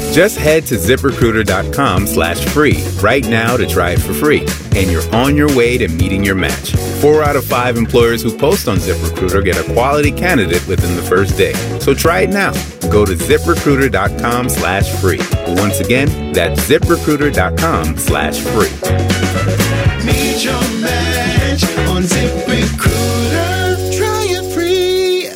Just head to ZipRecruiter.com/free right now to try it for free. And you're on your way to meeting your match. 4 out of 5 employers who post on ZipRecruiter get a quality candidate within the first day. So try it now. Go to ZipRecruiter.com/free. Once again, that's ZipRecruiter.com/free. Meet your match on ZipRecruiter. Try it free.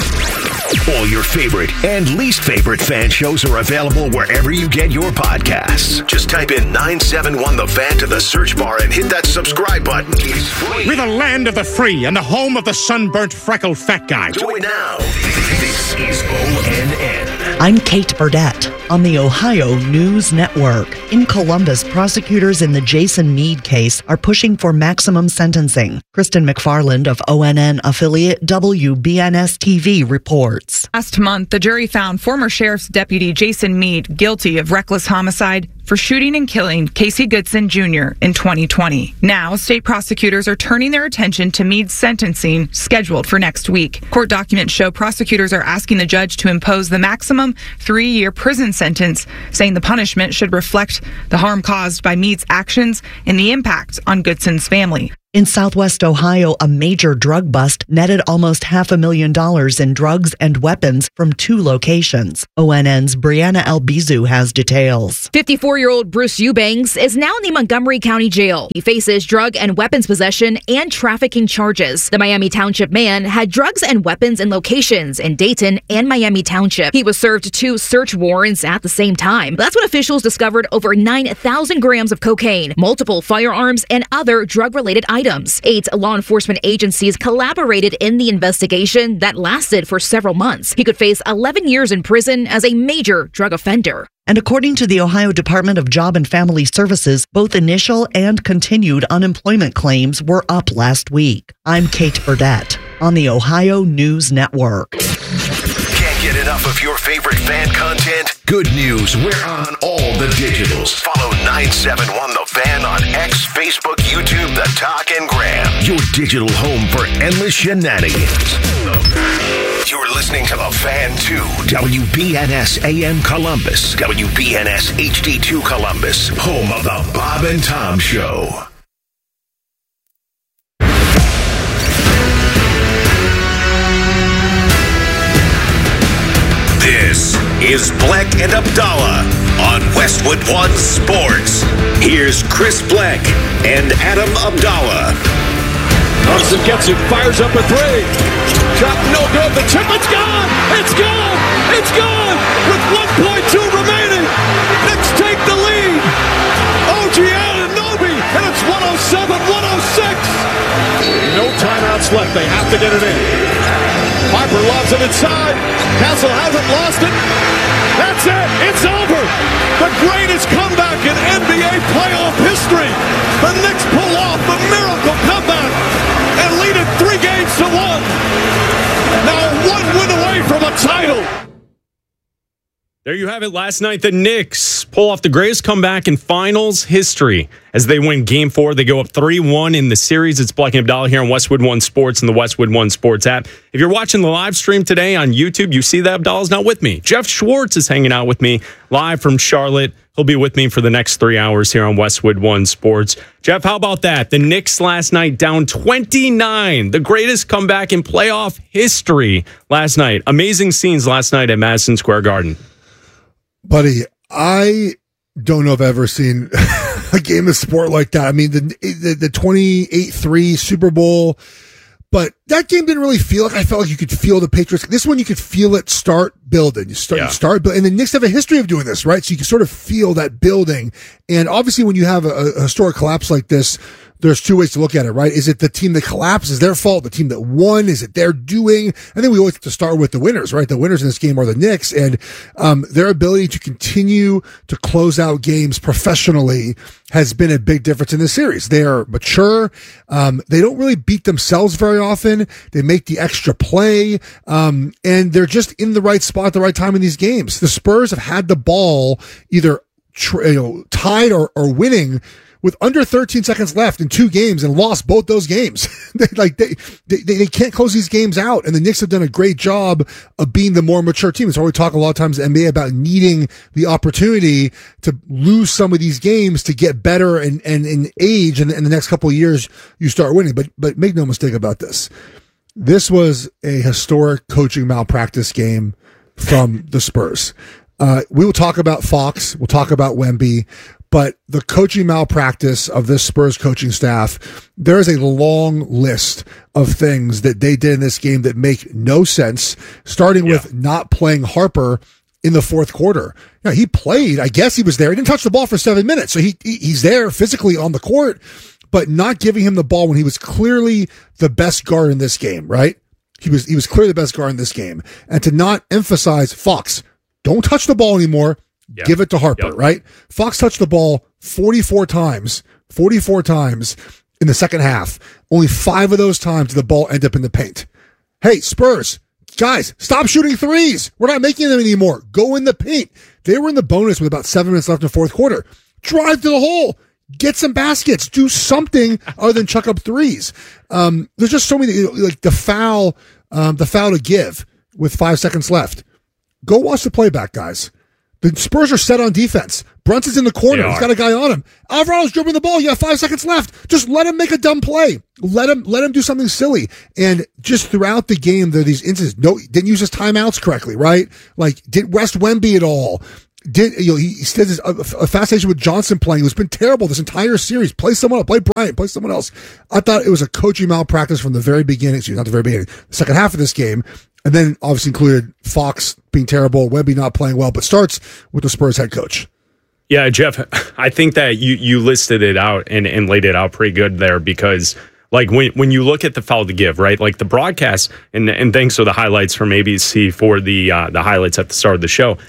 All your favorite and least favorite fan shows are available wherever you get your podcasts. Just type in 971 The Fan to the search bar and hit that subscribe button. It's free. We're the land of the free and the home of the sunburnt, freckled fat guy. Do it now. This is ONN. I'm Kate Burdett on the Ohio News Network. In Columbus, prosecutors in the Jason Meade case are pushing for maximum sentencing. Kristen McFarland of ONN affiliate WBNS-TV reports. Last month, the jury found former Sheriff's Deputy Jason Meade guilty of reckless homicide for shooting and killing Casey Goodson Jr. in 2020. Now, state prosecutors are turning their attention to Meade's sentencing scheduled for next week. Court documents show prosecutors are asking the judge to impose the maximum 3-year prison sentence, saying the punishment should reflect the harm caused by Meade's actions and the impact on Goodson's family. In Southwest Ohio, a major drug bust netted almost $500,000 in drugs and weapons from 2 locations. ONN's Brianna Albizu has details. 54-year-old Bruce Eubanks is now in the Montgomery County Jail. He faces drug and weapons possession and trafficking charges. The Miami Township man had drugs and weapons in locations in Dayton and Miami Township. He was served 2 search warrants at the same time. That's when officials discovered over 9,000 grams of cocaine, multiple firearms, and other drug-related items. 8 law enforcement agencies collaborated in the investigation that lasted for several months. He could face 11 years in prison as a major drug offender. And according to the Ohio Department of Job and Family Services, both initial and continued unemployment claims were up last week. I'm Kate Burdett on the Ohio News Network. Can't get enough of your favorite fan content? Good news, we're on all the digitals. Follow 971 The Fan on X, Facebook, YouTube, The Talk, and Gram. Your digital home for endless shenanigans. You're listening to The Fan 2, WBNS AM Columbus, WBNS HD2 Columbus, home of The Bob and Tom Show. This is Black and Abdallah on Westwood One Sports. Here's Chris Black and Adam Abdallah. Thompson gets it, fires up a 3. Shot no good. The chip, it's gone! It's gone! It's gone! With 1.2 remaining. Knicks take the lead. OG Anunoby, and it's 107-106. No timeouts left. They have to get it in. Piper lobs it inside. Castle hasn't lost it. That's it. It's over. The greatest comeback in NBA playoff history. The Knicks pull off the miracle comeback and lead it 3-1. Now 1 win away from a title. There you have it. Last night, the Knicks pull off the greatest comeback in finals history as they win Game 4. They go up 3-1 in the series. It's Black and Abdallah here on Westwood One Sports and the Westwood One Sports app. If you're watching the live stream today on YouTube, you see that Abdallah's not with me. Jeff Schwartz is hanging out with me live from Charlotte. He'll be with me for the next 3 hours here on Westwood One Sports. Jeff, how about that? The Knicks last night down 29. The greatest comeback in playoff history last night. Amazing scenes last night at Madison Square Garden. Buddy, I don't know if I've ever seen a game of sport like that. I mean, the 28-3 Super Bowl, but that game didn't really feel like, I felt like you could feel the Patriots. This one, you could feel it start building. You start building. And the Knicks have a history of doing this, right? So you can sort of feel that building. And obviously, when you have a historic collapse like this, there's 2 ways to look at it, right? Is it the team that collapsed? Is their fault? The team that won? Is it their doing? I think we always have to start with the winners, right? The winners in this game are the Knicks, and their ability to continue to close out games professionally has been a big difference in this series. They are mature. They don't really beat themselves very often. They make the extra play, and they're just in the right spot at the right time in these games. The Spurs have had the ball either tied or winning with under 13 seconds left in 2 games and lost both those games. They can't close these games out. And the Knicks have done a great job of being the more mature team. It's why we talk a lot of times in the NBA about needing the opportunity to lose some of these games to get better and in age. And in the next couple of years, you start winning. But make no mistake about this. This was a historic coaching malpractice game from the Spurs. We will talk about Fox. We'll talk about Wemby. But the coaching malpractice of this Spurs coaching staff, there is a long list of things that they did in this game that make no sense, starting with not playing Harper in the fourth quarter. Now, he played. I guess he was there. He didn't touch the ball for 7 minutes. So he's there physically on the court, but not giving him the ball when he was clearly the best guard in this game, right? He was clearly the best guard in this game. And to not emphasize Fox, don't touch the ball anymore. Yep. Give it to Harper, right? Fox touched the ball 44 times in the second half. Only 5 of those times did the ball end up in the paint. Hey, Spurs, guys, stop shooting threes. We're not making them anymore. Go in the paint. They were in the bonus with about 7 minutes left in the fourth quarter. Drive to the hole. Get some baskets. Do something other than chuck up threes. There's just so many, like the foul to give with 5 seconds left. Go watch the playback, guys. The Spurs are set on defense. Brunson's in the corner. He's got a guy on him. Alvaredo's dribbling the ball. You have 5 seconds left. Just let him make a dumb play. Let him do something silly. And just throughout the game, there are these instances. No, didn't use his timeouts correctly, right? Like, didn't rest Wemby at all. He said a fascination with Johnson playing, who's been terrible this entire series. Play someone else. Play Bryant. Play someone else. I thought it was a coaching malpractice from the very beginning. Excuse me, not the very beginning. The second half of this game. And then obviously included Fox being terrible, Wemby not playing well, but starts with the Spurs head coach. Yeah, Jeff, I think that you listed it out and laid it out pretty good there, because like when you look at the foul to give, right? Like the broadcast, and thanks for the highlights from ABC for the highlights at the start of the show.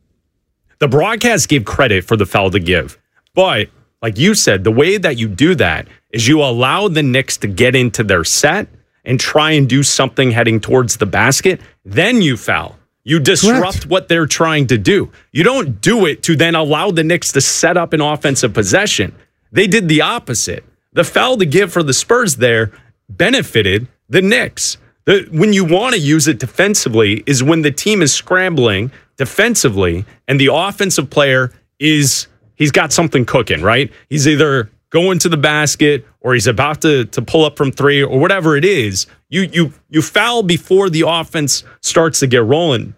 The broadcast gave credit for the foul to give. But like you said, the way that you do that is you allow the Knicks to get into their set and try and do something heading towards the basket, then you foul. You disrupt what they're trying to do. You don't do it to then allow the Knicks to set up an offensive possession. They did the opposite. The foul to give for the Spurs there benefited the Knicks. When you want to use it defensively is when the team is scrambling defensively and the offensive player he's got something cooking, right? He's either going to the basket or he's about to pull up from 3 or whatever it is. You foul before the offense starts to get rolling.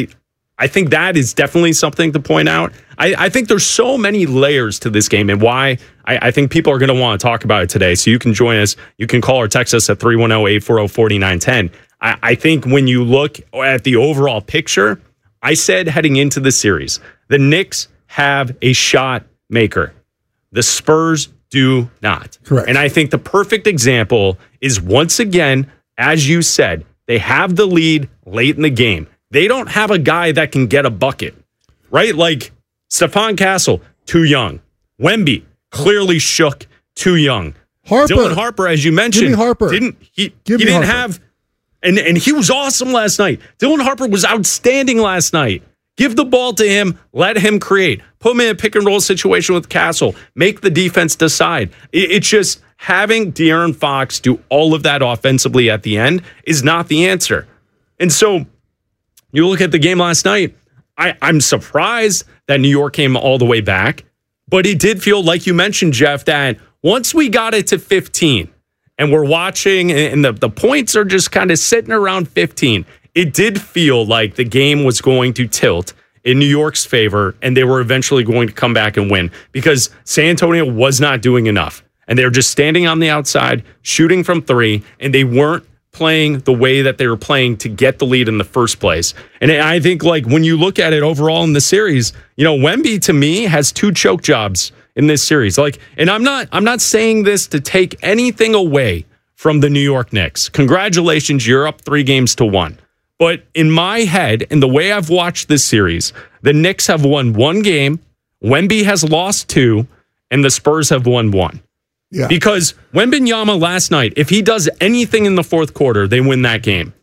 I think that is definitely something to point out. I think there's so many layers to this game and why I think people are going to want to talk about it today. So you can join us. You can call or text us at 310-840-4910. I think when you look at the overall picture, I said heading into the series, the Knicks have a shot maker. The Spurs do not. Correct. And I think the perfect example is, once again, as you said, they have the lead late in the game. They don't have a guy that can get a bucket, right? Like Stephon Castle, too young. Wemby, clearly shook, too young. Dylan Harper, as you mentioned, Give me Harper. He didn't have, and he was awesome last night. Dylan Harper was outstanding last night. Give the ball to him. Let him create. Put him in a pick and roll situation with Castle. Make the defense decide. It's just having De'Aaron Fox do all of that offensively at the end is not the answer. And so you look at the game last night, I'm surprised that New York came all the way back, but it did feel, like you mentioned, Jeff, that once we got it to 15 and we're watching and the points are just kind of sitting around 15, it did feel like the game was going to tilt in New York's favor and they were eventually going to come back and win because San Antonio was not doing enough. And they were just standing on the outside, shooting from 3, and they weren't playing the way that they were playing to get the lead in the first place. And I think, like, when you look at it overall in the series, Wemby to me has 2 choke jobs in this series. Like, and I'm not saying this to take anything away from the New York Knicks. Congratulations, you're up 3-1. But in my head, and the way I've watched this series, the Knicks have won 1 game, Wemby has lost 2, and the Spurs have won 1. Yeah. Because Wembanyama last night, if he does anything in the fourth quarter, they win that game.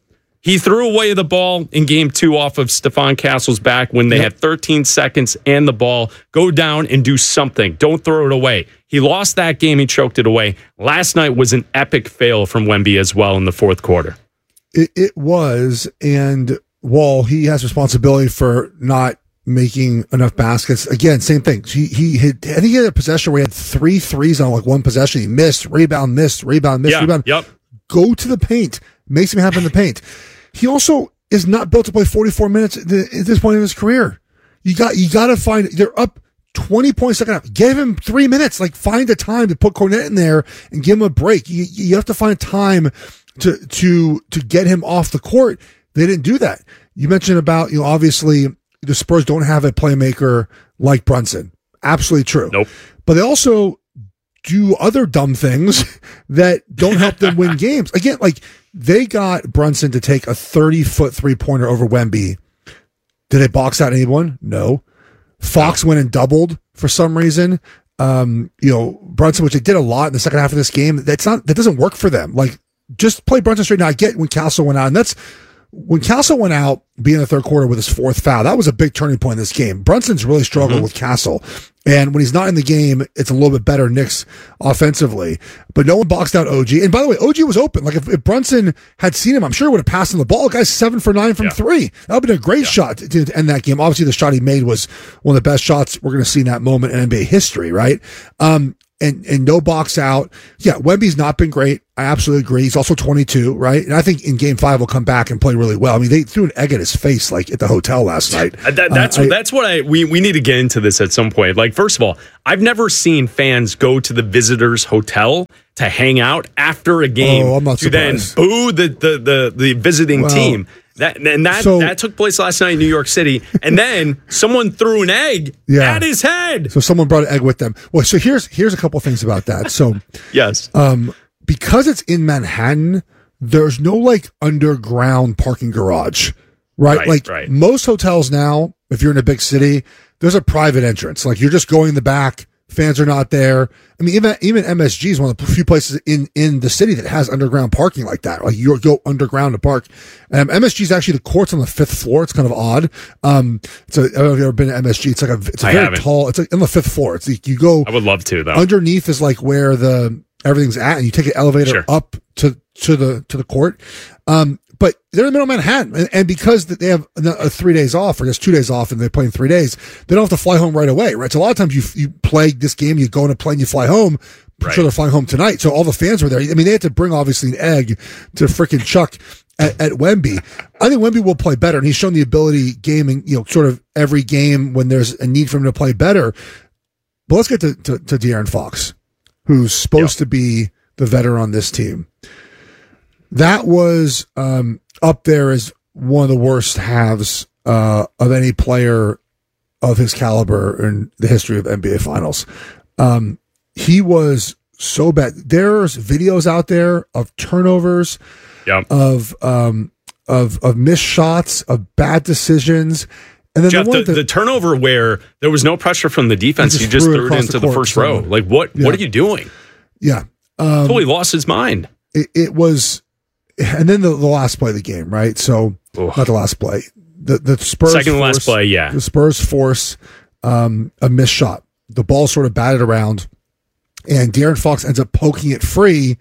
He threw away the ball in game 2 off of Stephon Castle's back when they had 13 seconds and the ball. Go down and do something. Don't throw it away. He lost that game. He choked it away. Last night was an epic fail from Wemby as well in the fourth quarter. It was, and while he has responsibility for not making enough baskets, again, same thing. He had, I think he had a possession where he had 3 threes on like one possession. He missed, rebound, rebound. Yep. Go to the paint. Make something happen in the paint. He also is not built to play 44 minutes at this point in his career. You got to find, they're up 20 points second half. Give him 3 minutes. Like, find a time to put Cornette in there and give him a break. You have to find time to get him off the court. They didn't do that. You mentioned about, obviously the Spurs don't have a playmaker like Brunson. Absolutely true. Nope. But they also do other dumb things that don't help them win games. Again, like, they got Brunson to take a 30-foot three-pointer over Wemby. Did they box out anyone? No. Fox went and doubled for some reason. Brunson, which they did a lot in the second half of this game, that doesn't work for them. Like, just play Brunson straight. Now, I get when Castle went out, and that's when Castle went out, being in the third quarter with his 4th foul. That was a big turning point in this game. Brunson's really struggled with Castle. And when he's not in the game, it's a little bit better Knicks offensively. But no one boxed out OG. And by the way, OG was open. Like, if Brunson had seen him, I'm sure he would have passed him the ball. The guy's 7 for 9 from 3. That would have been a great shot to end that game. Obviously, the shot he made was one of the best shots we're going to see in that moment in NBA history, right? And no box out. Yeah, Wemby's not been great. I absolutely agree. He's also 22, right? And I think in game 5 will come back and play really well. I mean, they threw an egg at his face like at the hotel last night. That's what we need to get into this at some point. Like, first of all, I've never seen fans go to the visitors' hotel to hang out after a game I'm not to then boo the visiting team. That took place last night in New York City, and then someone threw an egg at his head. So someone brought an egg with them. Well, so here's a couple things about that. So yes, because it's in Manhattan, there's no like underground parking garage, right? Like most hotels now, if you're in a big city, there's a private entrance. Like, you're just going in the back. Fans are not there. I mean, even MSG is one of the few places in the city that has underground parking like that. Like, you go underground to park. MSG is actually, the court's on the 5th floor. It's kind of odd. I don't know if you've ever been to MSG. It's like it's very tall. It's like on the 5th floor. It's like you go. I would love to, though. Underneath is like where everything's at, and you take an elevator up to the court. But they're in the middle of Manhattan, and because they have 3 days off, or just 2 days off, and they're playing 3 days, they don't have to fly home right away, right? So a lot of times you play this game, you go on a plane, you fly home. I'm sure they're flying home tonight. So all the fans were there. I mean, they had to bring obviously an egg to freaking Chuck at Wemby. I think Wemby will play better, and he's shown the ability gaming, sort of every game when there's a need for him to play better. But let's get to De'Aaron Fox, who's supposed to be the veteran on this team. That was up there as one of the worst halves of any player of his caliber in the history of NBA Finals. He was so bad. There's videos out there of turnovers, of missed shots, of bad decisions. And then Jeff, the turnover where there was no pressure from the defense, he just threw it into the first row. Like, what are you doing? Yeah. Totally lost his mind. It was... And then the last play of the game, right? So, not the last play. The Spurs... Second to last play, yeah. The Spurs force a missed shot. The ball sort of batted around, and De'Aaron Fox ends up poking it free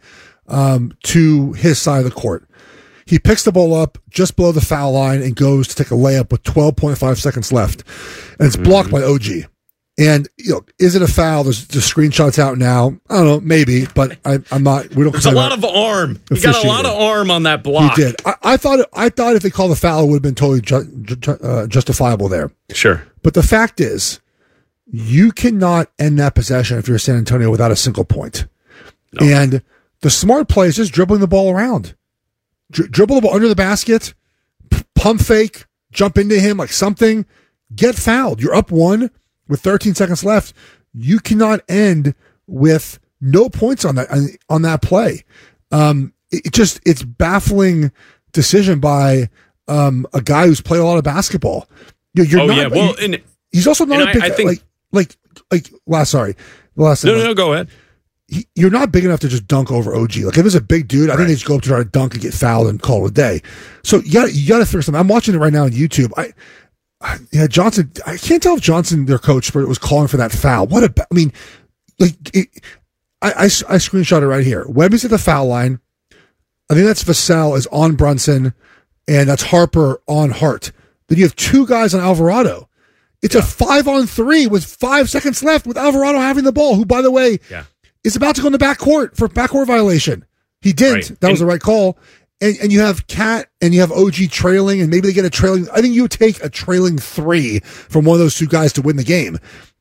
to his side of the court. He picks the ball up just below the foul line and goes to take a layup with 12.5 seconds left. And it's blocked by OG. And, is it a foul? There's screenshots out now. I don't know, maybe, but I'm not. We don't. There's a lot of arm. He got a lot of arm on that block. He did. I thought if they called the foul, it would have been totally justifiable there. Sure. But the fact is, you cannot end that possession if you're San Antonio without a single point. No. And the smart play is just dribbling the ball around. Dribble the ball under the basket, pump fake, jump into him like something, get fouled. You're up 1 with 13 seconds left. You cannot end with no points on that play. It's baffling decision by a guy who's played a lot of basketball. You're not, well, he's also not a big, I think, the last. Sorry, the last. No, go ahead. you're not big enough to just dunk over OG. Like if it's a big dude, I think they just go up to try to dunk and get fouled and call it a day. So you got to figure something. I'm watching it right now on YouTube. Johnson. I can't tell if Johnson, their coach, was calling for that foul. I screenshot it right here. Wemby's at the foul line. I think that's Vassell is on Brunson, and that's Harper on Hart. Then you have two guys on Alvarado. It's a 5-on-3 with 5 seconds left with Alvarado having the ball, who, by the way, is about to go in the backcourt for backcourt violation. He didn't. Right. That was the right call. And you have Cat and you have OG trailing, and maybe they get a trailing. I think you would take a trailing 3 from one of those two guys to win the game.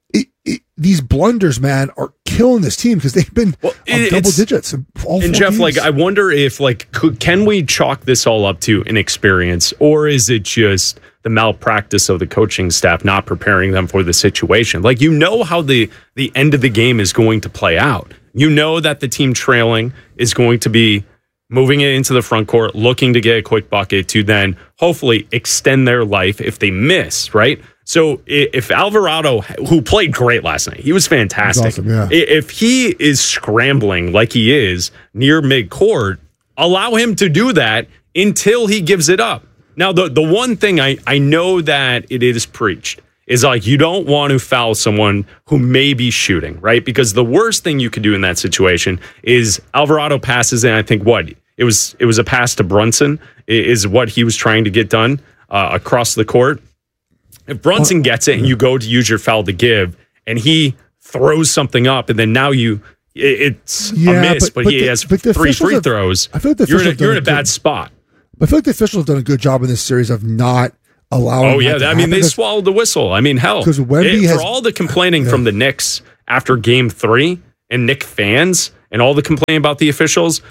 These blunders, man, are killing this team because they've been double digits. And Jeff, games. I wonder if, can we chalk this all up to inexperience, or is it just the malpractice of the coaching staff not preparing them for the situation? You know how the end of the game is going to play out. You know that the team trailing is going to be moving it into the front court, looking to get a quick bucket to then hopefully extend their life if they miss, right? So if Alvarado, who played great last night, he was fantastic. Awesome, yeah. If he is scrambling like he is near midcourt, allow him to do that until he gives it up. Now, the one thing I know that it is preached is you don't want to foul someone who may be shooting, right? Because the worst thing you could do in that situation is Alvarado passes in, I think it was a pass to Brunson is what he was trying to get done across the court. If Brunson gets it and you go to use your foul to give, and he throws something up, and then now it's a miss, but he has 3 free throws. I feel like you're in a bad spot. I feel like the officials have done a good job in this series of not allowing. Oh yeah, they swallowed the whistle. Hell, because for all the complaining from the Knicks after Game 3 and Knick fans and all the complaining about the officials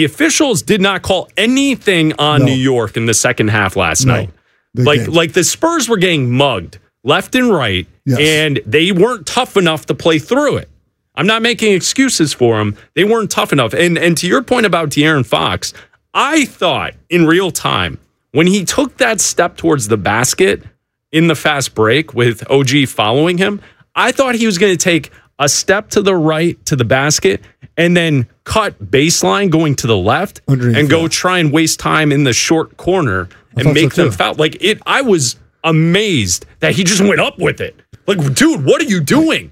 did not call anything on New York in the second half last night. The Spurs were getting mugged left and right, and they weren't tough enough to play through it. I'm not making excuses for them. They weren't tough enough. And to your point about De'Aaron Fox, I thought in real time when he took that step towards the basket in the fast break with OG following him, I thought he was going to take a step to the right to the basket and then cut baseline going to the left and go try and waste time in the short corner and make them foul. I was amazed that he just went up with it. Dude, what are you doing?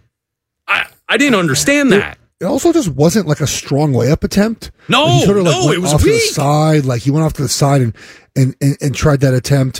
I didn't understand that. It also just wasn't a strong layup attempt. No, he sort of it was off weak. To the side, he went off to the side and tried that attempt.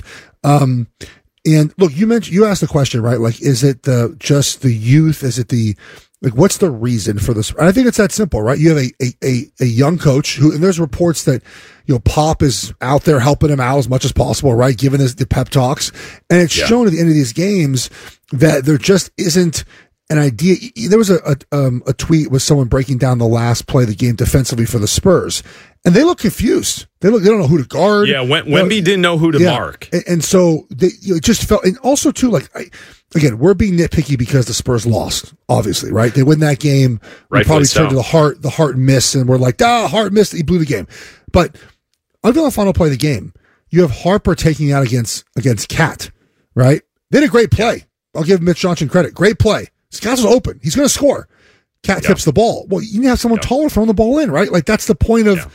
And look, you asked the question, right? Is it just the youth? Is it what's the reason for this? And I think it's that simple, right? You have a young coach and there's reports that, Pop is out there helping him out as much as possible, right? Giving us the pep talks. And it's shown at the end of these games that there just isn't an idea. There was a tweet with someone breaking down the last play of the game defensively for the Spurs, and they look confused. They don't know who to guard. Yeah, Wemby didn't know who to mark, and so it just felt. And also too, again, we're being nitpicky because the Spurs lost. Obviously, right? They win that game. We probably turned to the Hart miss, and we're like, Hart missed. He blew the game. But until the final play of the game, you have Harper taking out against Cat, right? They did a great play. I'll give Mitch Johnson credit. Great play. Scott's open. He's going to score. Cat tips the ball. Well, you need to have someone taller throwing the ball in, right? That's the point of,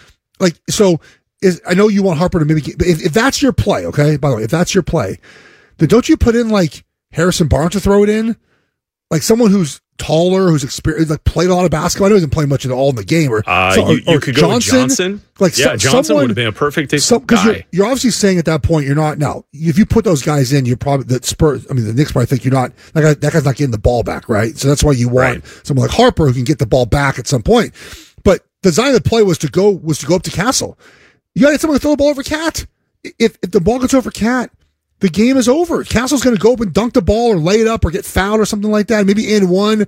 I know you want Harper to maybe, but if that's your play, okay? By the way, if that's your play, then don't you put in Harrison Barnes to throw it in? Someone who's taller, who's experienced, played a lot of basketball. I know he hasn't played much at all in the game. Or you could go with Johnson. Johnson would have been a perfect guy. Because you're obviously saying at that point, you're not. Now, if you put those guys in, you're probably, the Knicks probably think you're not, that guy's not getting the ball back, right? So that's why you want someone like Harper who can get the ball back at some point. But the design of the play was to go up to Castle. You got to get someone to throw the ball over Cat. If the ball gets over Cat, the game is over. Castle's going to go up and dunk the ball or lay it up or get fouled or something like that. Maybe in one.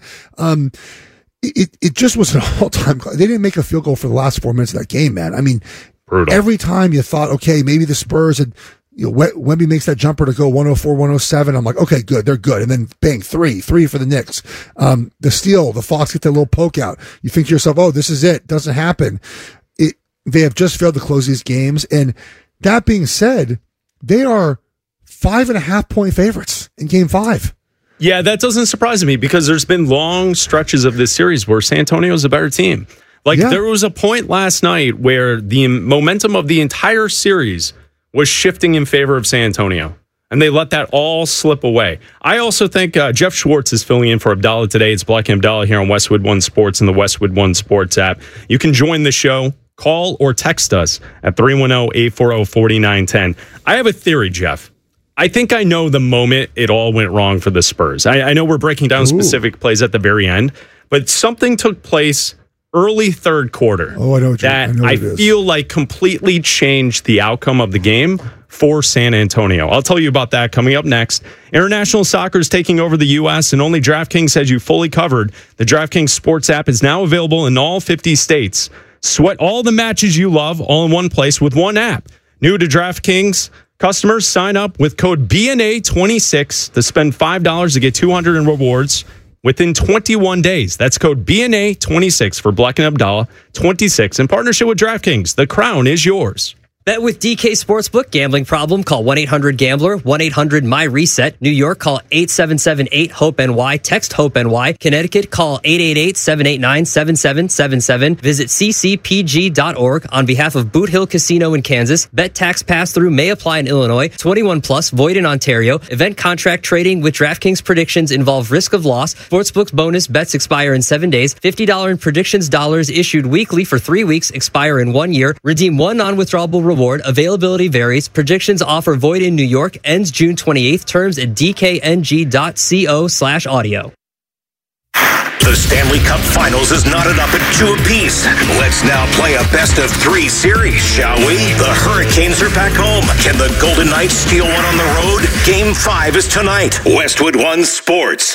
It just was an all-time. They didn't make a field goal for the last 4 minutes of that game, man. Brutal. Every time you thought, okay, maybe the Spurs had, Wemby makes that jumper to go 104, 107. I'm like, okay, good. They're good. And then bang, three for the Knicks. The steal, the Fox get that little poke out. You think to yourself, oh, this is it. Doesn't happen. They have just failed to close these games. And that being said, they are 5.5 point favorites in game 5. Yeah, that doesn't surprise me because there's been long stretches of this series where San Antonio's a better team. There was a point last night where the momentum of the entire series was shifting in favor of San Antonio, and they let that all slip away. I also think Jeff Schwartz is filling in for Abdallah today. It's Black and Abdallah here on Westwood One Sports and the Westwood One Sports app. You can join the show. Call or text us at 310-840-4910. I have a theory, Jeff. I think I know the moment it all went wrong for the Spurs. I know we're breaking down specific plays at the very end, but something took place early third quarter I feel like completely changed the outcome of the game for San Antonio. I'll tell you about that coming up next. International soccer is taking over the U.S., and only DraftKings has you fully covered. The DraftKings Sports app is now available in all 50 states. Sweat all the matches you love all in one place with one app. New to DraftKings, customers sign up with code BNA26 to spend $5 to get $200 in rewards within 21 days. That's code BNA26 for Black and Abdallah 26 in partnership with DraftKings. The crown is yours. Bet with DK Sportsbook. Gambling problem? Call 1-800-GAMBLER, 1-800-MY-RESET. New York, call 877-8-HOPE-NY. Text HOPE-NY. Connecticut, call 888-789-7777. Visit ccpg.org on behalf of Boot Hill Casino in Kansas. Bet tax pass-through may apply in Illinois. 21 plus, void in Ontario. Event contract trading with DraftKings predictions involve risk of loss. Sportsbook's bonus bets expire in 7 days. $50 in predictions dollars issued weekly for 3 weeks, expire in 1 year. Redeem one non-withdrawable reward. Availability varies. Predictions offer void in New York. Ends June 28th. Terms at dkng.co/audio. The Stanley Cup Finals is knotted up at 2 apiece. Let's now play a best-of-3 series, shall we? The Hurricanes are back home. Can the Golden Knights steal one on the road? Game 5 is tonight. Westwood One Sports.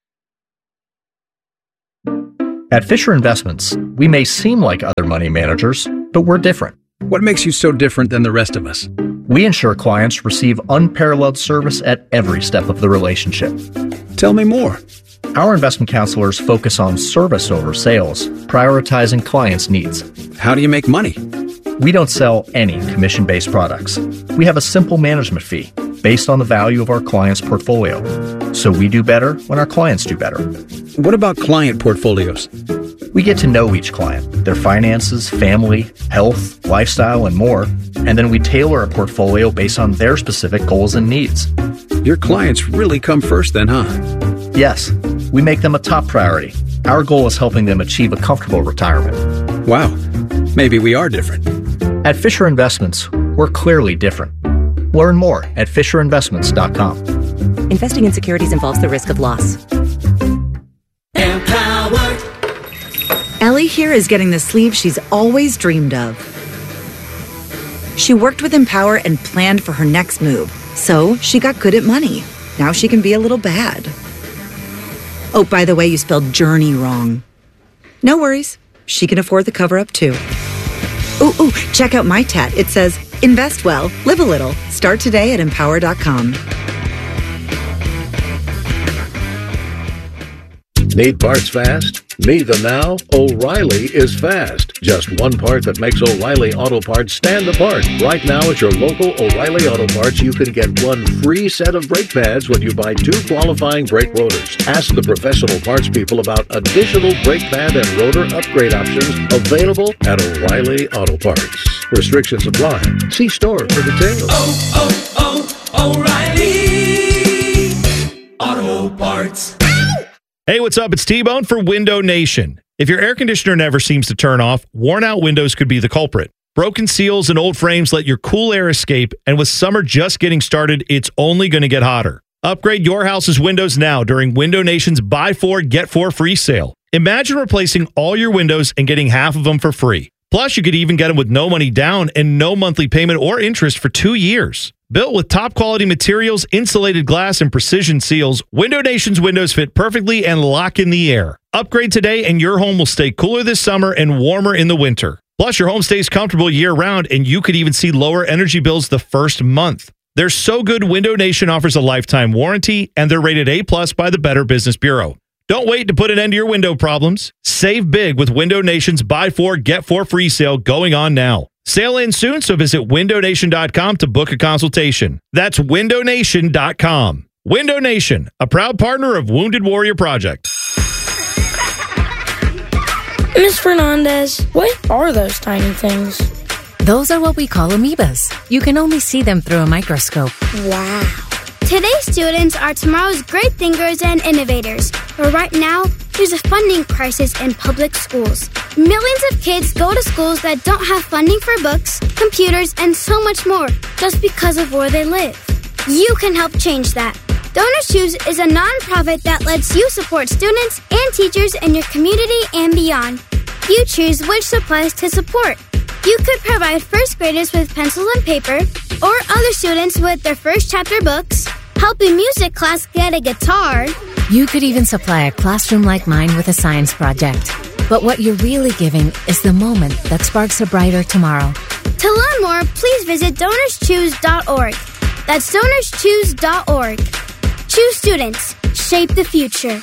At Fisher Investments, we may seem like other money managers, but we're different. What makes you so different than the rest of us? We ensure clients receive unparalleled service at every step of the relationship. Tell me more. Our investment counselors focus on service over sales, prioritizing clients' needs. How do you make money? We don't sell any commission-based products. We have a simple management fee based on the value of our client's portfolio. So we do better when our clients do better. What about client portfolios? We get to know each client, their finances, family, health, lifestyle, and more, and then we tailor a portfolio based on their specific goals and needs. Your clients really come first then, huh? Yes, we make them a top priority. Our goal is helping them achieve a comfortable retirement. Wow, maybe we are different. At Fisher Investments, we're clearly different. Learn more at FisherInvestments.com. Investing in securities involves the risk of loss. Empowered. Ellie here is getting the sleeve she's always dreamed of. She worked with Empower and planned for her next move, so she got good at money. Now she can be a little bad. Oh, by the way, you spelled journey wrong. No worries. She can afford the cover-up, too. Ooh, check out my tat. It says, invest well, live a little. Start today at Empower.com. Need parts fast? Need them now? O'Reilly is fast. Just one part that makes O'Reilly Auto Parts stand apart. Right now at your local O'Reilly Auto Parts, you can get one free set of brake pads when you buy 2 qualifying brake rotors. Ask the professional parts people about additional brake pad and rotor upgrade options available at O'Reilly Auto Parts. Restrictions apply. See store for details. O'Reilly Auto Parts. Hey, what's up? It's T-Bone for Window Nation. If your air conditioner never seems to turn off, worn-out windows could be the culprit. Broken seals and old frames let your cool air escape, and with summer just getting started, it's only going to get hotter. Upgrade your house's windows now during Window Nation's Buy 4, Get 4 free sale. Imagine replacing all your windows and getting half of them for free. Plus, you could even get them with no money down and no monthly payment or interest for 2 years. Built with top-quality materials, insulated glass, and precision seals, Window Nation's windows fit perfectly and lock in the air. Upgrade today and your home will stay cooler this summer and warmer in the winter. Plus, your home stays comfortable year-round, and you could even see lower energy bills the first month. They're so good, Window Nation offers a lifetime warranty, and they're rated A+ by the Better Business Bureau. Don't wait to put an end to your window problems. Save big with Window Nation's Buy 4, Get 4 free sale going on now. Sale ends soon, so visit WindowNation.com to book a consultation. That's WindowNation.com. Window Nation, a proud partner of Wounded Warrior Project. Ms. Fernandez, what are those tiny things? Those are what we call amoebas. You can only see them through a microscope. Wow. Today's students are tomorrow's great thinkers and innovators. But right now, there's a funding crisis in public schools. Millions of kids go to schools that don't have funding for books, computers, and so much more just because of where they live. You can help change that. Donors Choose is a nonprofit that lets you support students and teachers in your community and beyond. You choose which supplies to support. You could provide first graders with pencils and paper, or other students with their first chapter books, help a music class get a guitar. You could even supply a classroom like mine with a science project. But what you're really giving is the moment that sparks a brighter tomorrow. To learn more, please visit DonorsChoose.org. That's DonorsChoose.org. Choose students. Shape the future.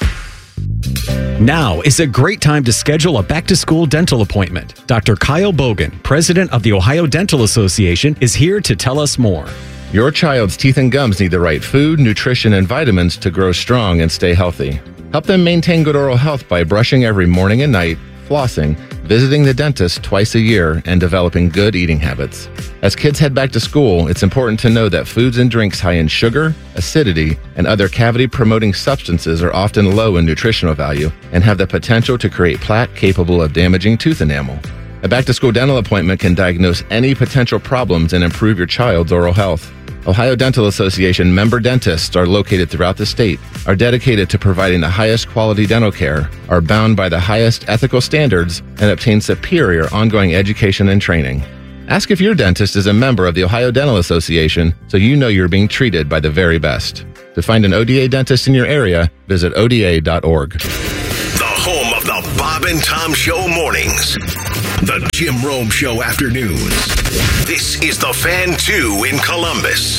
Now is a great time to schedule a back-to-school dental appointment. Dr. Kyle Bogan, president of the Ohio Dental Association, is here to tell us more. Your child's teeth and gums need the right food, nutrition, and vitamins to grow strong and stay healthy. Help them maintain good oral health by brushing every morning and night, flossing, visiting the dentist twice a year, and developing good eating habits. As kids head back to school, it's important to know that foods and drinks high in sugar, acidity, and other cavity-promoting substances are often low in nutritional value and have the potential to create plaque capable of damaging tooth enamel. A back-to-school dental appointment can diagnose any potential problems and improve your child's oral health. Ohio Dental Association member dentists are located throughout the state, are dedicated to providing the highest quality dental care, are bound by the highest ethical standards, and obtain superior ongoing education and training. Ask if your dentist is a member of the Ohio Dental Association so you know you're being treated by the very best. To find an ODA dentist in your area, visit ODA.org. The home of the Bob and Tom Show mornings. The Jim Rome Show afternoons. This is the Fan 2 in Columbus.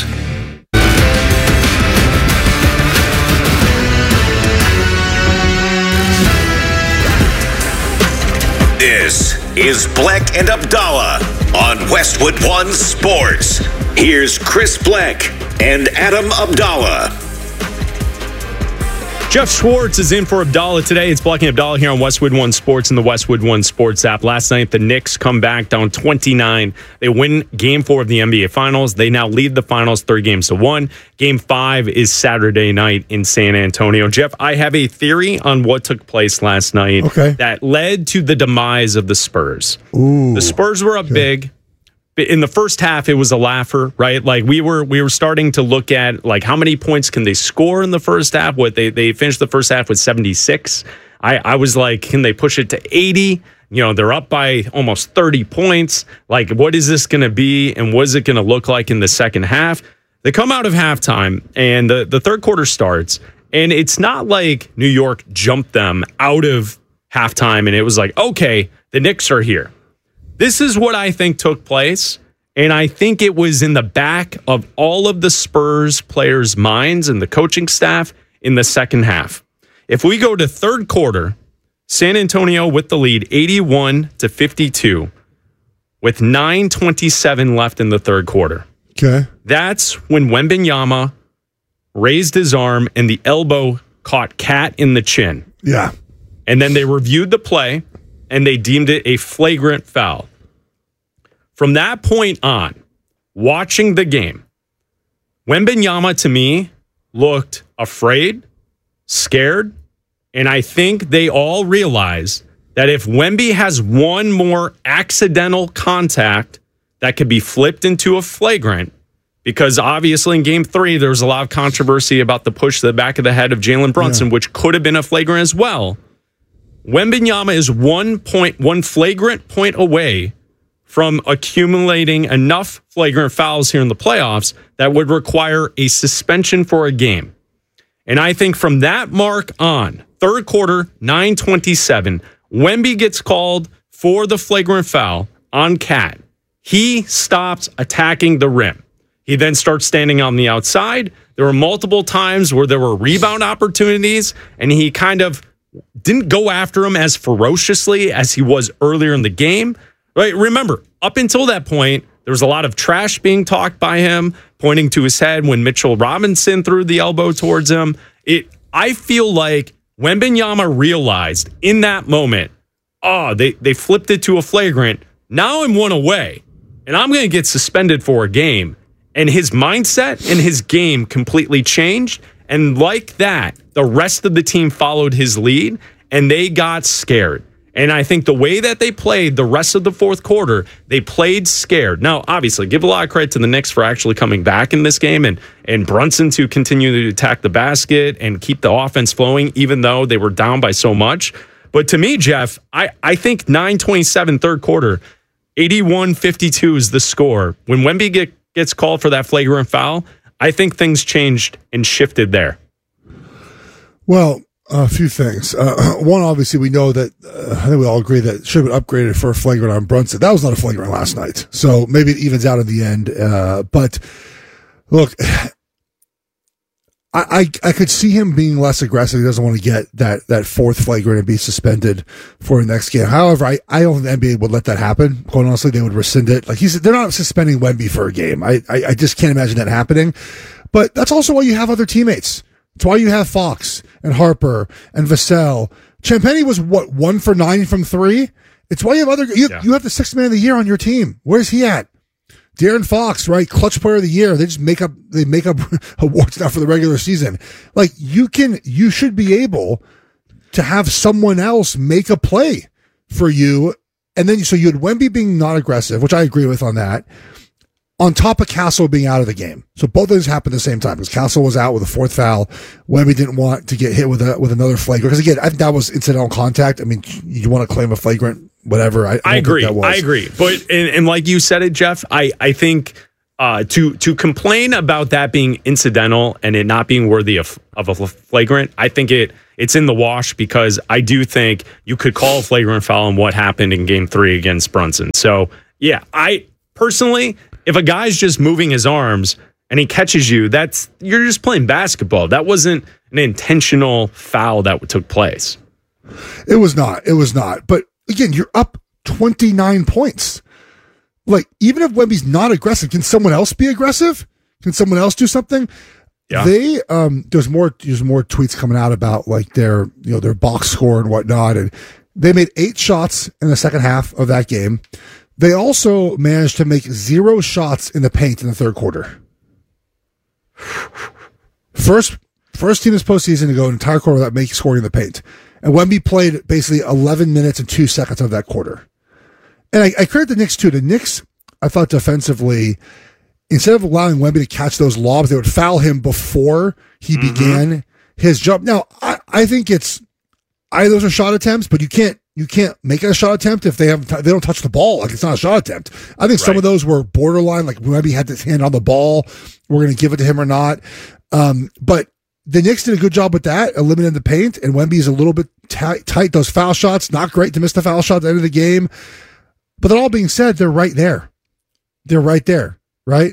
This is Bleck and Abdallah on Westwood One Sports. Here's Chris Bleck and Adam Abdallah. Jeff Schwartz is in for Abdallah today. It's Bleck and Abdallah here on Westwood One Sports and the Westwood One Sports app. Last night, the Knicks come back down 29. They win Game 4 of the NBA Finals. They now lead the Finals 3-1. Game 5 is Saturday night in San Antonio. Jeff, I have a theory on what took place last night that led to the demise of the Spurs. Ooh, the Spurs were up big. In the first half, it was a laugher, right? Like we were starting to look at like how many points can they score in the first half? What they finished the first half with 76. I was like, can they push it to 80? You know, they're up by almost 30 points. Like, what is this going to be, and what is it going to look like in the second half? They come out of halftime, and the third quarter starts, and it's not like New York jumped them out of halftime, and it was like, okay, the Knicks are here. This is what I think took place, and I think it was in the back of all of the Spurs players' minds and the coaching staff in the second half. If we go to third quarter, San Antonio with the lead, 81-52, with 9:27 left in the third quarter. Okay. That's when Wembanyama raised his arm and the elbow caught Cat in the chin. Yeah. And then they reviewed the play, and they deemed it a flagrant foul. From that point on, watching the game, Wembanyama, to me, looked afraid, scared, and I think they all realize that if Wemby has one more accidental contact that could be flipped into a flagrant, because obviously in Game 3, there was a lot of controversy about the push to the back of the head of Jalen Brunson, which could have been a flagrant as well. Wembanyama is one flagrant point away from accumulating enough flagrant fouls here in the playoffs that would require a suspension for a game. And I think from that mark on, third quarter, 9:27, Wemby gets called for the flagrant foul on Cat. He stops attacking the rim. He then starts standing on the outside. There were multiple times where there were rebound opportunities, and he kind of didn't go after him as ferociously as he was earlier in the game. Right? Remember, up until that point, There was a lot of trash being talked by him, pointing to his head when Mitchell Robinson threw the elbow towards him. I feel like Wembanyama realized in that moment, they flipped it to a flagrant. Now I'm one away, and I'm going to get suspended for a game. And his mindset and his game completely changed. And like that, the rest of the team followed his lead, and they got scared. And I think the way that they played the rest of the fourth quarter, they played scared. Now, obviously, give a lot of credit to the Knicks for actually coming back in this game and Brunson to continue to attack the basket and keep the offense flowing, even though they were down by so much. But to me, Jeff, I think 9:27 third quarter, 81-52 is the score. When Wemby gets called for that flagrant foul, I think things changed and shifted there. Well, a few things. One, obviously, we know that I think we all agree that it should have been upgraded for a flagrant on Brunson. That was not a flagrant last night. So maybe it evens out in the end. But look, I could see him being less aggressive. He doesn't want to get that fourth flagrant and be suspended for the next game. However, I don't think the NBA would let that happen. Quite honestly, they would rescind it. Like they're not suspending Wemby for a game. I just can't imagine that happening. But that's also why you have other teammates. It's why you have Fox and Harper and Vassell. Champagnie was 1 for 9 from 3. It's why you have you have the sixth man of the year on your team. Where's he at? De'Aaron Fox, right? Clutch player of the year. They just make up awards now for the regular season. Like you should be able to have someone else make a play for you. And then, so you had Wemby being not aggressive, which I agree with on that, on top of Castle being out of the game. So both things happened at the same time because Castle was out with a fourth foul. Wemby didn't want to get hit with another flagrant. Because again, I think that was incidental contact. I mean, you want to claim a flagrant, whatever. I agree. I agree. But, and like you said it, Jeff, I think to complain about that being incidental and it not being worthy of a flagrant, I think it's in the wash because I do think you could call a flagrant foul on what happened in game 3 against Brunson. So, yeah, I personally, if a guy's just moving his arms and he catches you, you're just playing basketball. That wasn't an intentional foul that took place. It was not. But again, you're up 29 points. Like, even if Wemby's not aggressive, can someone else be aggressive? Can someone else do something? Yeah. There's more tweets coming out about like their box score and whatnot. And they made 8 shots in the second half of that game. They also managed to make 0 shots in the paint in the third quarter. First team this postseason to go an entire quarter without scoring in the paint. And Wemby played basically 11 minutes and 2 seconds of that quarter. And I credit the Knicks too. The Knicks, I thought defensively, instead of allowing Wemby to catch those lobs, they would foul him before he began his jump. Now, I think those are shot attempts, but you can't make it a shot attempt if they don't touch the ball. Like, it's not a shot attempt. I think some of those were borderline, like Wemby had his hand on the ball. We're going to give it to him or not. But the Knicks did a good job with that, eliminating the paint, and Wemby's a little bit tight. Those foul shots, not great to miss the foul shot at the end of the game. But that all being said, they're right there. They're right there, right?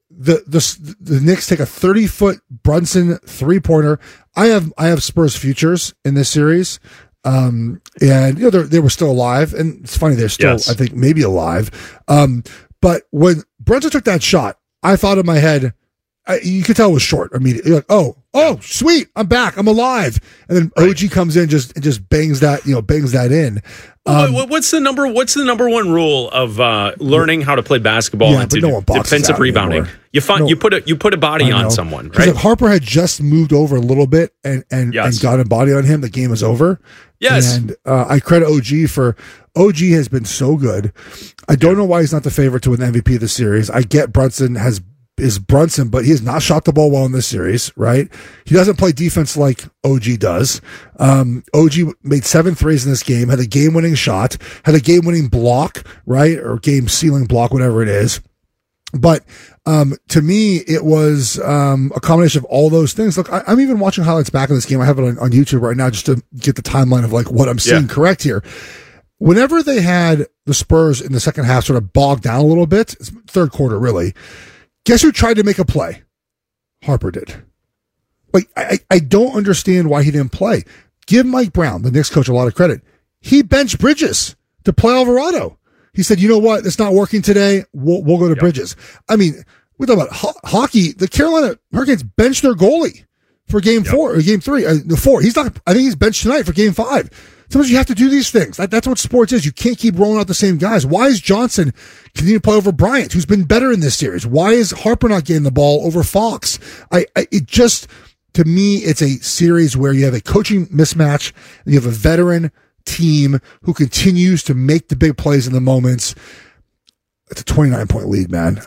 The Knicks take a 30-foot Brunson 3-pointer. I have Spurs futures in this series. And they were still alive, and it's funny, they're still, I think, maybe alive. But when Brunson took that shot, I thought in my head, you could tell it was short immediately. You're like, oh, sweet, I'm back, I'm alive. And then OG comes in and just bangs that in. What's the number one rule of learning how to play basketball and to defensive rebounding? Anymore. You put a body on someone, right? If Harper had just moved over a little bit and got a body on him, the game is over. Yes. And I credit OG has been so good. I don't know why he's not the favorite to win the MVP of the series. I get Brunson is Brunson, but he has not shot the ball well in this series, right? He doesn't play defense like OG does. OG made 7 threes in this game, had a game-winning shot, had a game-winning block, right? Or game-sealing block, whatever it is. But to me, it was a combination of all those things. Look, I'm even watching highlights back in this game. I have it on YouTube right now just to get the timeline of like what I'm seeing correct here. Whenever they had the Spurs in the second half sort of bogged down a little bit, third quarter really, guess who tried to make a play? Harper did. Like, I don't understand why he didn't play. Give Mike Brown, the Knicks coach, a lot of credit. He benched Bridges to play Alvarado. He said, you know what? It's not working today. We'll go to Bridges. I mean, we talk about hockey. The Carolina Hurricanes benched their goalie for game 4 or game 3. The 4. He's not. I think he's benched tonight for game 5. Sometimes you have to do these things. That's what sports is. You can't keep rolling out the same guys. Why is Johnson continue to play over Bryant, who's been better in this series? Why is Harper not getting the ball over Fox? It just, to me, it's a series where you have a coaching mismatch and you have a veteran team who continues to make the big plays in the moments. It's a 29-point lead, man.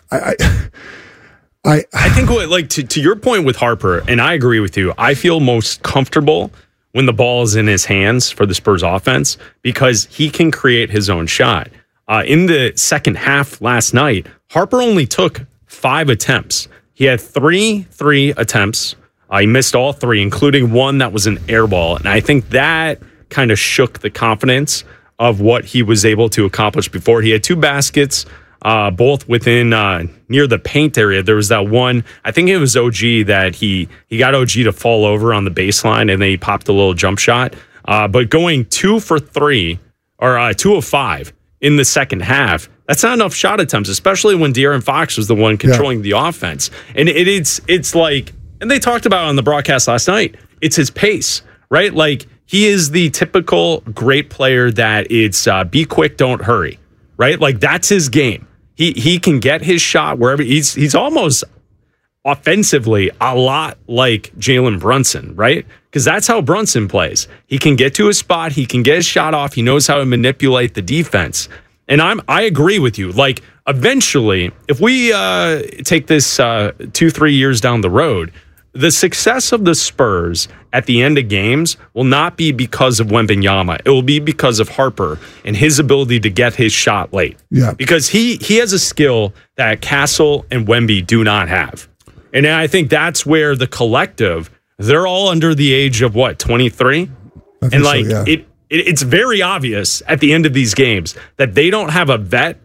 I think to your point with Harper, and I agree with you, I feel most comfortable when the ball is in his hands for the Spurs offense because he can create his own shot. In the second half last night, Harper only took 5 attempts. He had 3 attempts. He missed all 3, including one that was an air ball. And I think that kind of shook the confidence of what he was able to accomplish before. He had 2 baskets, both within near the paint area. There was that one, I think it was OG, that he got OG to fall over on the baseline and then he popped a little jump shot. But going 2 for 3 or 2 of 5 in the second half, that's not enough shot attempts, especially when De'Aaron Fox was the one controlling the offense. And it's like, and they talked about it on the broadcast last night, it's his pace, right? Like, he is the typical great player that it's be quick, don't hurry, right? Like, that's his game. He can get his shot wherever. He's almost offensively a lot like Jalen Brunson, right? Because that's how Brunson plays. He can get to a spot. He can get his shot off. He knows how to manipulate the defense. And I agree with you. Like, eventually, if we take this 2-3 years down the road, the success of the Spurs at the end of games will not be because of Wembanyama. It will be because of Harper and his ability to get his shot late. Yeah. Because he has a skill that Castle and Wemby do not have. And I think that's where the collective, they're all under the age of 23? And it's very obvious at the end of these games that they don't have a vet